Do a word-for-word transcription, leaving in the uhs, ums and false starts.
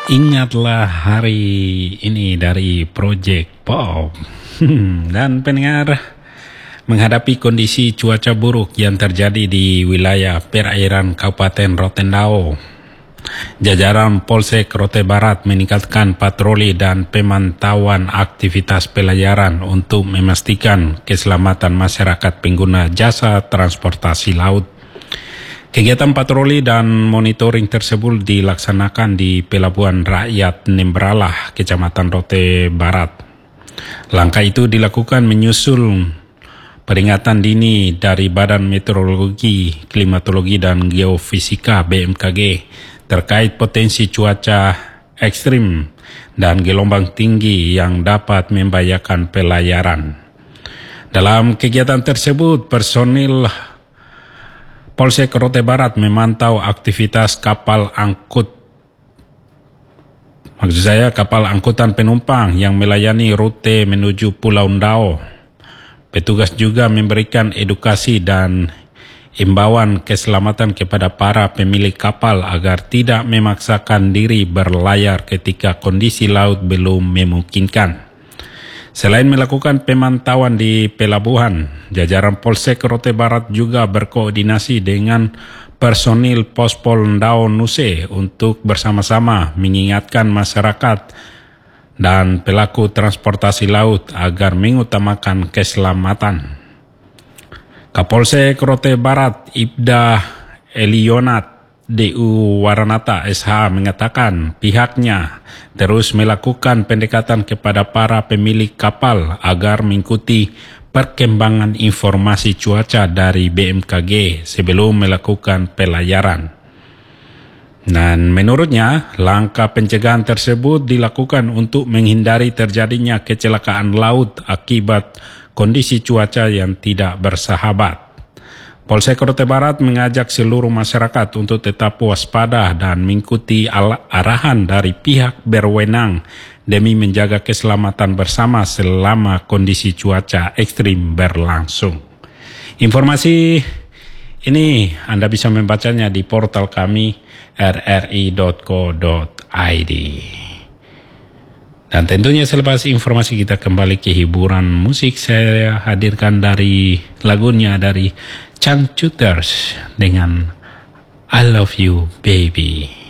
Ingatlah hari ini dari Project Pop. Dan pendengar, menghadapi kondisi cuaca buruk yang terjadi di wilayah perairan Kabupaten Rotendao, jajaran Polsek Rote Barat meningkatkan patroli dan pemantauan aktivitas pelayaran untuk memastikan keselamatan masyarakat pengguna jasa transportasi laut. Kegiatan patroli dan monitoring tersebut dilaksanakan di Pelabuhan Rakyat Nembralah, Kecamatan Rote Barat. Langkah itu dilakukan menyusul peringatan dini dari Badan Meteorologi, Klimatologi dan Geofisika B M K G terkait potensi cuaca ekstrim dan gelombang tinggi yang dapat membahayakan pelayaran. Dalam kegiatan tersebut, personil Polsek Rote Barat memantau aktivitas kapal angkut, maksud saya kapal angkutan penumpang yang melayani rute menuju Pulau Ndao. Petugas juga memberikan edukasi dan imbauan keselamatan kepada para pemilik kapal agar tidak memaksakan diri berlayar ketika kondisi laut belum memungkinkan. Selain melakukan pemantauan di pelabuhan, jajaran Polsek Rote Barat juga berkoordinasi dengan personil Pospol Ndao Nuse untuk bersama-sama mengingatkan masyarakat dan pelaku transportasi laut agar mengutamakan keselamatan. Kapolsek Rote Barat Ibda Elionat D U Waranata S H mengatakan pihaknya terus melakukan pendekatan kepada para pemilik kapal agar mengikuti perkembangan informasi cuaca dari B M K G sebelum melakukan pelayaran. Dan menurutnya, langkah pencegahan tersebut dilakukan untuk menghindari terjadinya kecelakaan laut akibat kondisi cuaca yang tidak bersahabat. Polsek Rote Barat mengajak seluruh masyarakat untuk tetap waspada dan mengikuti arahan dari pihak berwenang demi menjaga keselamatan bersama selama kondisi cuaca ekstrim berlangsung. Informasi ini Anda bisa membacanya di portal kami r r i dot co dot i d. Dan tentunya selepas informasi kita kembali ke hiburan musik. Saya hadirkan dari lagunya dari Changcuters dengan I Love You Baby.